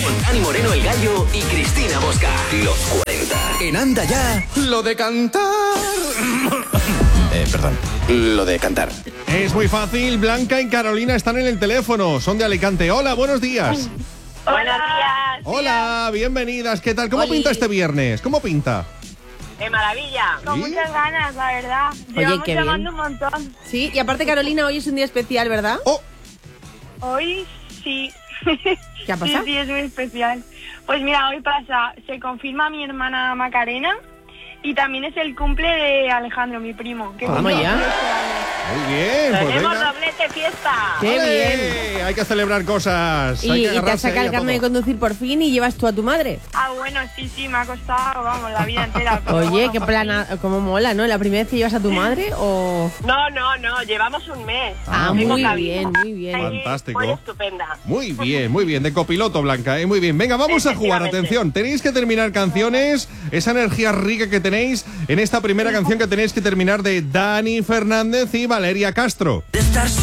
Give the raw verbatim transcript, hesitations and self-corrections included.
con Dani Moreno el Gallo y Cristina Bosca. Los cuarenta. En Anda Ya, lo de cantar. eh, perdón, lo de cantar. Es muy fácil. Blanca y Carolina están en el teléfono. Son de Alicante. Hola, buenos días. Buenos días. Hola, bienvenidas. ¿Qué tal? ¿Cómo Oli. pinta este viernes? ¿Cómo pinta? ¡Qué maravilla! Con ¿Sí? muchas ganas, la verdad. Oye, Llevamos qué bien. llamando un montón. Sí, y aparte, Carolina, hoy es un día especial, ¿verdad? Oh, Hoy sí. ¿Qué ha pasado? Sí, sí, es muy especial. Pues mira, hoy pasa, se confirma mi hermana Macarena y también es el cumple de Alejandro, mi primo. Que Vamos cumple ya. trece años. muy bien. Pues ¡Tenemos venga. doblete fiesta! ¡Qué ¡Ole! bien! Hay que celebrar cosas. Y, Hay que y te has agarrarse sacado ahí el a carnet de todo. conducir por fin y llevas tú a tu madre. Ah, bueno, sí, sí, me ha costado, vamos, la vida entera. pero Oye, bueno, qué por plana, cómo mola, ¿no? ¿La primera vez que llevas a tu madre o...? No, no, no, llevamos un mes. Ah, Tengo muy cabida. bien, muy bien. Ahí, Fantástico. Muy estupenda. Muy bien, muy bien. De copiloto, Blanca, ¿eh? Muy bien. Venga, vamos a jugar. Efectivamente. Atención, tenéis que terminar canciones. Esa energía rica que tenéis en esta primera canción que tenéis que terminar de Dani Fernández y Valeria Castro.